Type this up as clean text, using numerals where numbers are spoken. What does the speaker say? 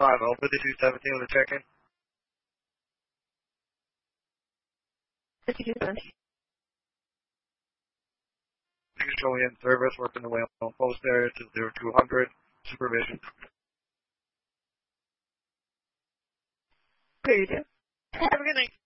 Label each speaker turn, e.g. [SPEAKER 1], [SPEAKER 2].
[SPEAKER 1] 5217 with a check-in.
[SPEAKER 2] 5217.
[SPEAKER 1] Showing in service, working the way on post area to 0200, supervision.
[SPEAKER 2] Clear you do.
[SPEAKER 3] Have a good night.